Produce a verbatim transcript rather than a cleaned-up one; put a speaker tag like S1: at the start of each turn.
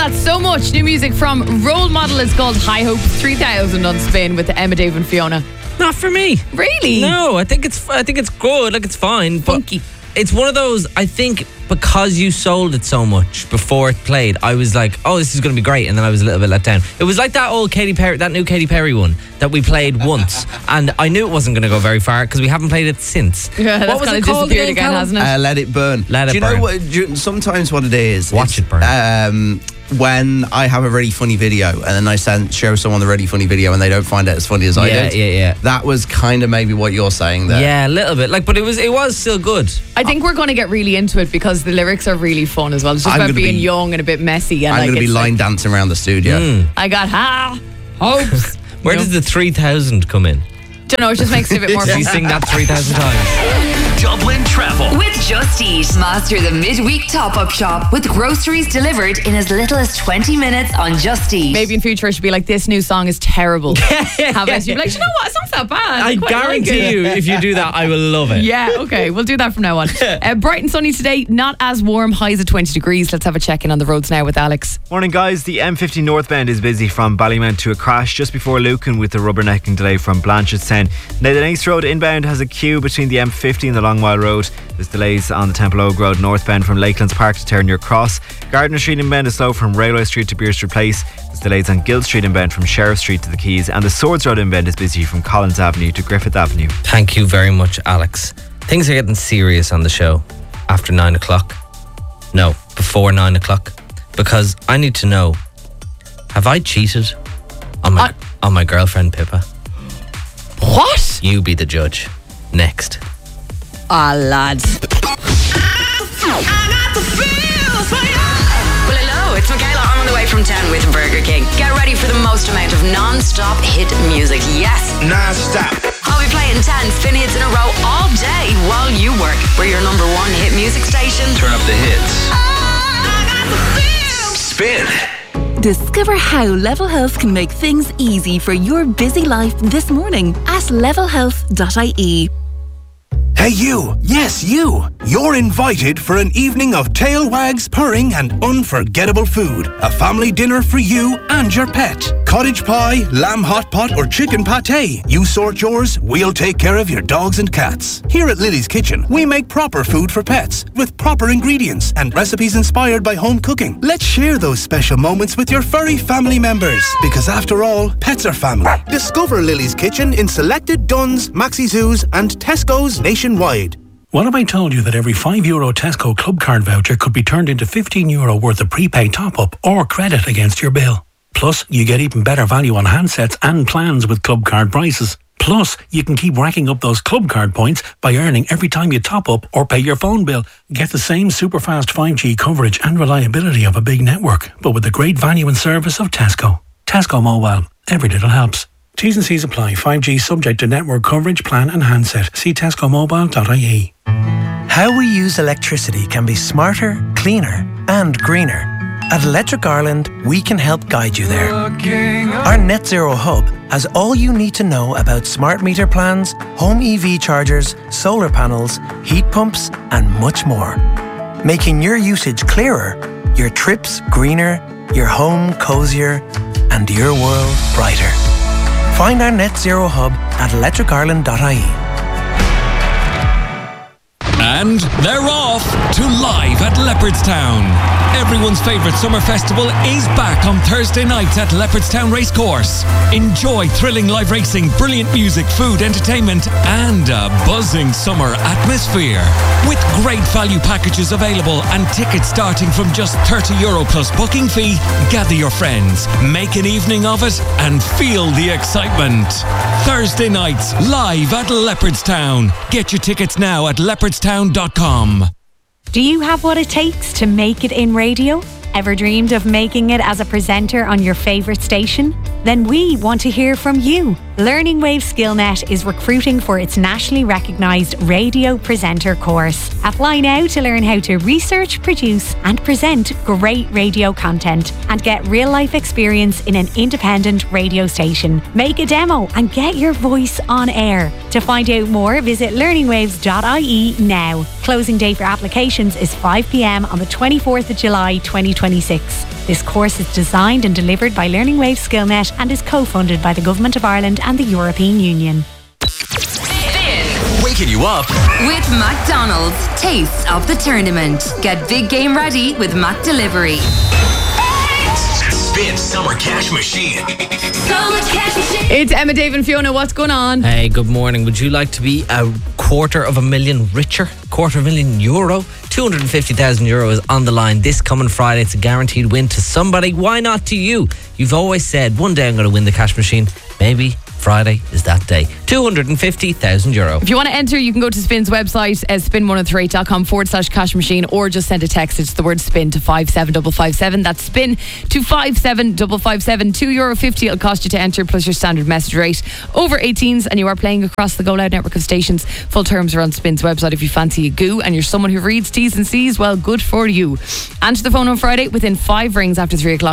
S1: that so much. New music from Role Model is called High Hopes three thousand on Spin with Emma, Dave and Fiona.
S2: Not for me.
S1: Really?
S2: No, I think it's I think it's good. Like, it's fine. But
S1: Funky.
S2: it's one of those, I think, because you sold it so much before it played, I was like, oh, this is going to be great. And then I was a little bit let down. It was like that old Katy Perry, that new Katy Perry one that we played once. And I knew it wasn't going to go very far because we haven't played it since.
S1: Yeah, that's
S2: what was
S1: kind
S2: it
S1: of
S2: called
S1: disappeared
S2: again,
S1: again,
S2: Callum?
S1: hasn't it?
S3: Uh, let it burn.
S2: Let it
S3: do you
S2: burn.
S3: know what? Do you, sometimes what it is.
S2: Watch it burn.
S3: Um, when I have a really funny video and then I send show someone the really funny video and they don't find it as funny as I
S2: Yeah,
S3: did.
S2: yeah, yeah.
S3: That was kind of maybe what you're saying there.
S2: Yeah, a little bit. Like, but it was it was still good.
S1: I think we're going to get really into it because the lyrics are really fun as well. It's just
S3: I'm
S1: about
S3: gonna
S1: being
S3: be-
S1: young and a bit messy. And
S3: I'm
S1: like,
S3: going to be
S1: it's
S3: line
S1: like,
S3: dancing around the studio.
S2: Mm.
S1: I got ha hopes.
S2: Where
S1: You know?
S2: does the three thousand come in?
S1: Don't know. It just makes it a bit more
S2: Does he
S1: fun.
S2: sing that three thousand times?
S4: Dublin Travel.
S5: With Just Eat, master the midweek top-up shop with groceries delivered in as little as twenty minutes on Just Eat.
S1: Maybe in future I should be like, this new song is terrible. Have it? You'd be like, you know what? It's not that bad.
S2: I
S1: quite like
S2: guarantee
S1: it.
S2: you, if you do that, I will love it.
S1: Yeah, okay. We'll do that from now on. Uh, bright and sunny today, not as warm, highs at twenty degrees. Let's have a check in on the roads now with Alex.
S6: Morning guys, the M fifty northbound is busy from Ballymount to a crash just before Lucan with the rubbernecking delay from Blanchardstown. Now the Naas Road inbound has a queue between the M fifty and the Long Mile Road. There's delays on the Temple Oak Road northbound from Lakelands Park to Terranure Cross. Gardner Street inbound is slow from Railway Street to Beer Street Place. There's delays on Guild Street inbound from Sheriff Street to the Quays, and the Swords Road inbound is busy from Collins Avenue to Griffith Avenue.
S2: Thank you very much, Alex. Things are getting serious on the show after nine o'clock. No, before nine o'clock. Because I need to know, have I cheated on my,
S1: I-
S2: on my girlfriend, Pippa?
S1: What?
S2: You be the judge. Next.
S1: Ah, lads.
S5: Well, hello, it's Michaela. I'm on the way from town with Burger King. Get ready for the most amount of non-stop hit music. Yes.
S4: Non-stop.
S5: I'll be playing ten spin hits in a row all day while you work. We're your number one hit music station.
S4: Turn up the hits. Spin.
S7: Discover how Level Health can make things easy for your busy life this morning at level health dot I E.
S8: Hey you, yes you, you're invited for an evening of tail wags, purring and unforgettable food. A family dinner for you and your pet. Cottage pie, lamb hot pot or chicken pate. You sort yours, we'll take care of your dogs and cats. Here at Lily's Kitchen, we make proper food for pets with proper ingredients and recipes inspired by home cooking. Let's share those special moments with your furry family members because after all, pets are family. Discover Lily's Kitchen in selected Dunn's, Maxi Zoos and Tesco's nationwide.
S9: What if I told you that every five euro Tesco Club Card voucher could be turned into fifteen euro worth of prepaid top-up or credit against your bill? Plus, you get even better value on handsets and plans with Club Card prices. Plus, you can keep racking up those Club Card points by earning every time you top up or pay your phone bill. Get the same super fast five G coverage and reliability of a big network, but with the great value and service of Tesco. Tesco Mobile. Every little helps. T's and C's apply. five G subject to network coverage, plan and handset. See tesco mobile dot I E.
S10: How we use electricity can be smarter, cleaner and greener. At Electric Ireland, we can help guide you there. Our Net Zero Hub has all you need to know about smart meter plans, home E V chargers, solar panels, heat pumps and much more. Making your usage clearer, your trips greener, your home cozier and your world brighter. Find our Net Zero Hub at electric ireland dot I E.
S11: And they're off to Live at Leopardstown. Everyone's favourite summer festival is back on Thursday nights at Leopardstown Racecourse. Enjoy thrilling live racing, brilliant music, food, entertainment and a buzzing summer atmosphere. With great value packages available and tickets starting from just thirty euro plus booking fee, gather your friends, make an evening of it and feel the excitement. Thursday nights, live at Leopardstown. Get your tickets now at leopardstown dot com.
S12: Do you have what it takes to make it in radio? Ever dreamed of making it as a presenter on your favourite station? Then we want to hear from you. Learning Wave SkillNet is recruiting for its nationally recognised radio presenter course. Apply now to learn how to research, produce and present great radio content and get real-life experience in an independent radio station. Make a demo and get your voice on air. To find out more, visit learning waves dot I E now. Closing date for applications is five p.m. on the twenty-fourth of July twenty twenty-six. This course is designed and delivered by Learning Wave SkillNet and is co-funded by the Government of Ireland and the European Union.
S4: Waking you up
S5: With McDonald's, taste of the tournament. Get big game ready with Mac Delivery.
S4: Spin Summer Cash Machine.
S5: Summer Cash Machine.
S1: It's Emma, Dave and Fiona. What's going on?
S2: Hey, good morning. Would you like to be a quarter of a million richer? Quarter of a million euro? two hundred fifty thousand euro is on the line this coming Friday. It's a guaranteed win to somebody. Why not to you? You've always said, one day I'm going to win the cash machine. Maybe Friday is that day. two hundred fifty thousand euro.
S1: If you want to enter, you can go to Spin's website, uh, spin one oh three eight dot com forward slash cash machine, or just send a text. It's the word spin to five seven five five seven. That's spin to five seven five five seven. two euro fifty it'll cost you to enter, plus your standard message rate. Over eighteens, and you are playing across the Go Loud network of stations. Full terms are on Spin's website. If you fancy a goo and you're someone who reads T's and C's, well, good for you. Answer the phone on Friday within five rings after three o'clock.